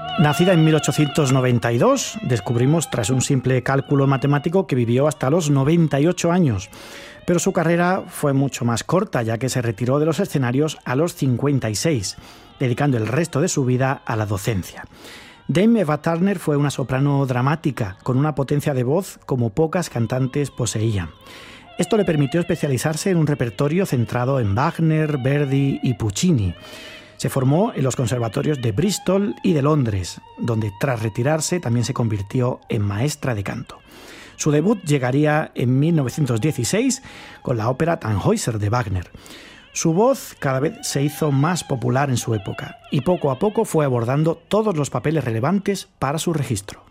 Nacida en 1892, descubrimos tras un simple cálculo matemático que vivió hasta los 98 años. Pero su carrera fue mucho más corta, ya que se retiró de los escenarios a los 56, dedicando el resto de su vida a la docencia. Dame Eva Turner fue una soprano dramática, con una potencia de voz como pocas cantantes poseían. Esto le permitió especializarse en un repertorio centrado en Wagner, Verdi y Puccini. Se formó en los conservatorios de Bristol y de Londres, donde tras retirarse también se convirtió en maestra de canto. Su debut llegaría en 1916 con la ópera Tannhäuser de Wagner. Su voz cada vez se hizo más popular en su época y poco a poco fue abordando todos los papeles relevantes para su registro.